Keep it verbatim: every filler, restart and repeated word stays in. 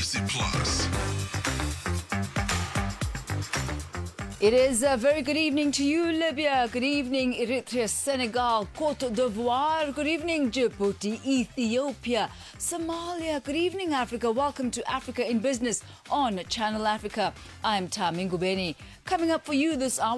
Democracy Plus. It is a very good evening to you, Libya. Good evening, Eritrea, Senegal, Cote d'Ivoire. Good evening, Djibouti, Ethiopia, Somalia. Good evening, Africa. Welcome to Africa in Business on Channel Africa. I'm Tami Ngubeni. Coming up for you this hour.